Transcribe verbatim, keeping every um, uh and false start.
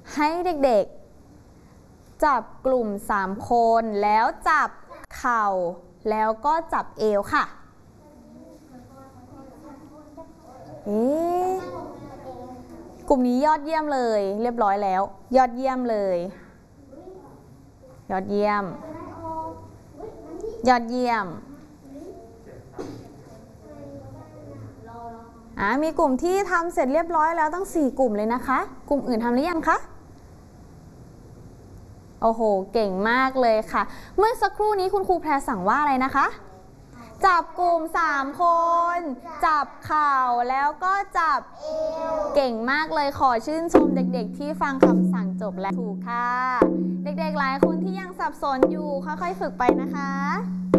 ให้เด็กๆจับกลุ่มสามคนแล้วจับเข่าแล้วก็จับเอวค่ะเอ๊ะกลุ่มนี้ยอดเยี่ยมเลยเรียบร้อยแล้วยอดเยี่ยมเลยยอดเยี่ยมยอดเยี่ยมอ่ามีกลุ่มที่ทำเสร็จเรียบร้อยแล้วตั้งสี่กลุ่มเลยนะคะกลุ่มอื่นทำหรือยังคะโอ้โหเก่งมากเลยค่ะเมื่อสักครู่นี้คุณครูแพรสั่งว่าอะไรนะคะจับกลุ่มสามคนจับเข่าแล้วก็จับเอวเก่งมากเลยขอชื่นชมเด็กๆที่ฟังคำสั่งจบและถูกค่ะเด็กๆหลายคนที่ยังสับสนอยู่ค่อยๆฝึกไปนะคะ